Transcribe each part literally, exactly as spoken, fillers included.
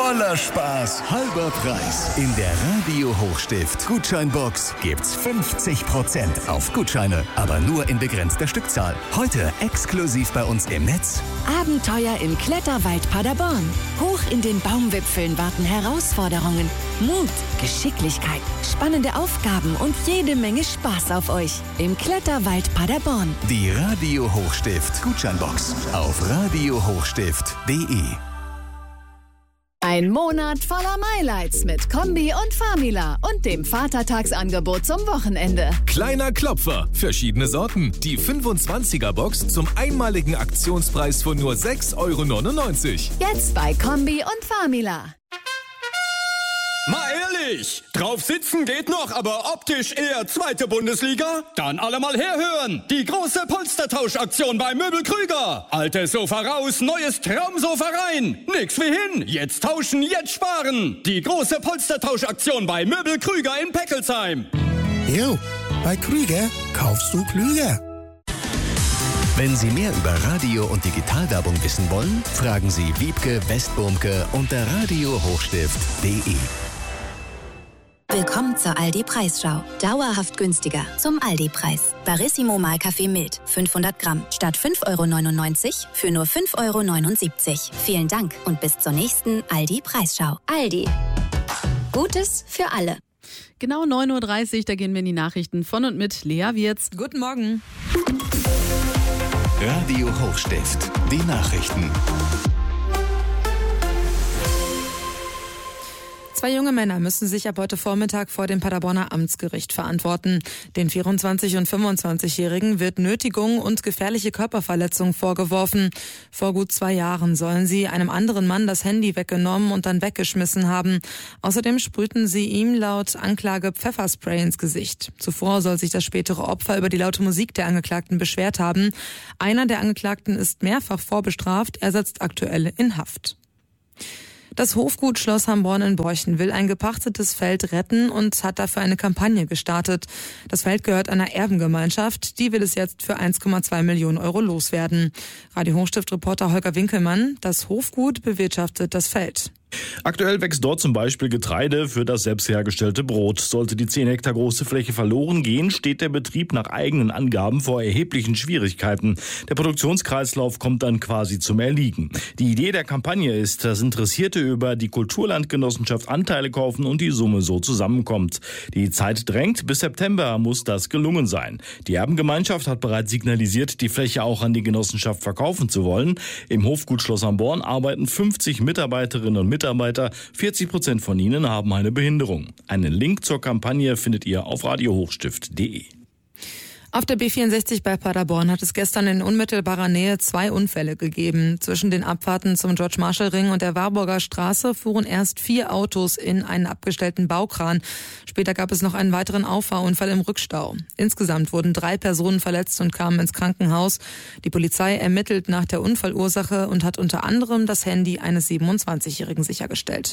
voller Spaß, halber Preis. In der Radio Hochstift Gutscheinbox gibt's fünfzig Prozent auf Gutscheine, aber nur in begrenzter Stückzahl. Heute exklusiv bei uns im Netz. Abenteuer im Kletterwald Paderborn. Hoch in den Baumwipfeln warten Herausforderungen, Mut, Geschicklichkeit, spannende Aufgaben und jede Menge Spaß auf euch. Im Kletterwald Paderborn. Die Radio Hochstift Gutscheinbox auf radio hochstift punkt de. Ein Monat voller Highlights mit Kombi und Famila und dem Vatertagsangebot zum Wochenende. Kleiner Klopfer, verschiedene Sorten. Die fünfundzwanziger-Box zum einmaligen Aktionspreis von nur sechs Euro neunundneunzig. Jetzt bei Kombi und Famila. Mal ehrlich, drauf sitzen geht noch, aber optisch eher zweite Bundesliga? Dann alle mal herhören. Die große Polstertauschaktion bei Möbel Krüger. Altes Sofa raus, neues Traumsofa rein. Nix wie hin. Jetzt tauschen, jetzt sparen. Die große Polstertauschaktion bei Möbel Krüger in Peckelsheim. Jo, bei Krüger kaufst du klüger. Wenn Sie mehr über Radio- und Digitalwerbung wissen wollen, fragen Sie Wiebke Westburmke unter radio hochstift punkt de. Willkommen zur Aldi-Preisschau. Dauerhaft günstiger zum Aldi-Preis. Barissimo Mahlkaffee mild, fünfhundert Gramm, statt fünf Euro neunundneunzig für nur fünf Euro neunundsiebzig. Vielen Dank und bis zur nächsten Aldi-Preisschau. Aldi. Gutes für alle. Genau neun Uhr dreißig, da gehen wir in die Nachrichten von und mit Lea Wirz. Guten Morgen. Radio Hochstift, die Nachrichten. Zwei junge Männer müssen sich ab heute Vormittag vor dem Paderborner Amtsgericht verantworten. Den vierundzwanzig- und fünfundzwanzigjährigen wird Nötigung und gefährliche Körperverletzung vorgeworfen. Vor gut zwei Jahren sollen sie einem anderen Mann das Handy weggenommen und dann weggeschmissen haben. Außerdem sprühten sie ihm laut Anklage Pfefferspray ins Gesicht. Zuvor soll sich das spätere Opfer über die laute Musik der Angeklagten beschwert haben. Einer der Angeklagten ist mehrfach vorbestraft, er sitzt aktuell in Haft. Das Hofgut Schloss Hamborn in Borchen will ein gepachtetes Feld retten und hat dafür eine Kampagne gestartet. Das Feld gehört einer Erbengemeinschaft, die will es jetzt für eins Komma zwei Millionen Euro loswerden. Radio Hochstift-Reporter Holger Winkelmann, das Hofgut bewirtschaftet das Feld. Aktuell wächst dort zum Beispiel Getreide für das selbst hergestellte Brot. Sollte die zehn Hektar große Fläche verloren gehen, steht der Betrieb nach eigenen Angaben vor erheblichen Schwierigkeiten. Der Produktionskreislauf kommt dann quasi zum Erliegen. Die Idee der Kampagne ist, dass Interessierte über die Kulturlandgenossenschaft Anteile kaufen und die Summe so zusammenkommt. Die Zeit drängt, bis September muss das gelungen sein. Die Erbengemeinschaft hat bereits signalisiert, die Fläche auch an die Genossenschaft verkaufen zu wollen. Im Hofgut Schloss Hamborn arbeiten fünfzig Mitarbeiterinnen und Mitarbeiter. Mitarbeiter, vierzig Prozent von ihnen haben eine Behinderung. Einen Link zur Kampagne findet ihr auf radio hochstift punkt de. Auf der B vierundsechzig bei Paderborn hat es gestern in unmittelbarer Nähe zwei Unfälle gegeben. Zwischen den Abfahrten zum George-Marschall-Ring und der Warburger Straße fuhren erst vier Autos in einen abgestellten Baukran. Später gab es noch einen weiteren Auffahrunfall im Rückstau. Insgesamt wurden drei Personen verletzt und kamen ins Krankenhaus. Die Polizei ermittelt nach der Unfallursache und hat unter anderem das Handy eines siebenundzwanzigjährigen sichergestellt.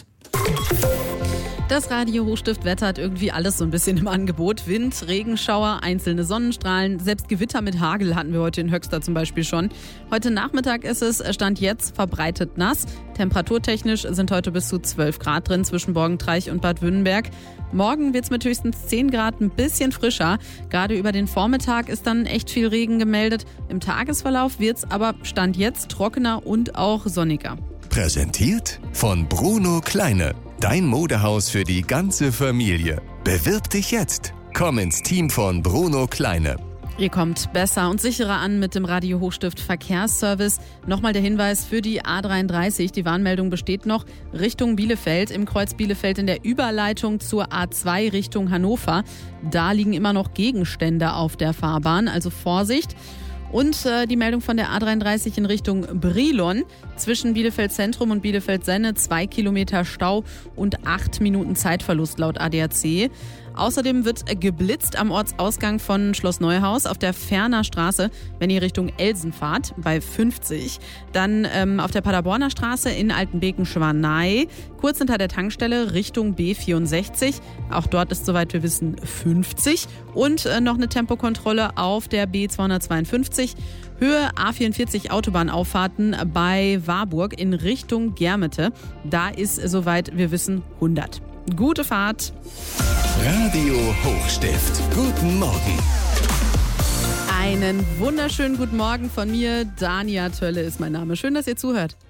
Das Radio Hochstift Wetter hat irgendwie alles so ein bisschen im Angebot. Wind, Regenschauer, einzelne Sonnenstrahlen, selbst Gewitter mit Hagel hatten wir heute in Höxter zum Beispiel schon. Heute Nachmittag ist es, Stand jetzt, verbreitet nass. Temperaturtechnisch sind heute bis zu zwölf Grad drin zwischen Borgentreich und Bad Wünnenberg. Morgen wird es mit höchstens zehn Grad ein bisschen frischer. Gerade über den Vormittag ist dann echt viel Regen gemeldet. Im Tagesverlauf wird es aber Stand jetzt trockener und auch sonniger. Präsentiert von Bruno Kleine. Dein Modehaus für die ganze Familie. Bewirb dich jetzt. Komm ins Team von Bruno Kleine. Ihr kommt besser und sicherer an mit dem Radio Hochstift Verkehrsservice. Nochmal der Hinweis für die A dreiunddreißig. Die Warnmeldung besteht noch Richtung Bielefeld, im Kreuz Bielefeld in der Überleitung zur A zwei Richtung Hannover. Da liegen immer noch Gegenstände auf der Fahrbahn, also Vorsicht. Und äh, die Meldung von der A dreiunddreißig in Richtung Brilon. Zwischen Bielefeld Zentrum und Bielefeld Senne zwei Kilometer Stau und acht Minuten Zeitverlust laut A D A C. Außerdem wird geblitzt am Ortsausgang von Schloss Neuhaus auf der Ferner Straße, wenn ihr Richtung Elsen fahrt, bei fünfzig. Dann ähm, auf der Paderborner Straße in Altenbeken-Schwanei, kurz hinter der Tankstelle Richtung B vierundsechzig. Auch dort ist, soweit wir wissen, fünfzig. Und äh, noch eine Tempokontrolle auf der B zweihundertzweiundfünfzig. Höhe A vierundvierzig Autobahnauffahrten bei Warburg in Richtung Germete. Da ist, soweit wir wissen, hundert. Gute Fahrt. Radio Hochstift. Guten Morgen. Einen wunderschönen guten Morgen von mir. Dania Tölle ist mein Name. Schön, dass ihr zuhört.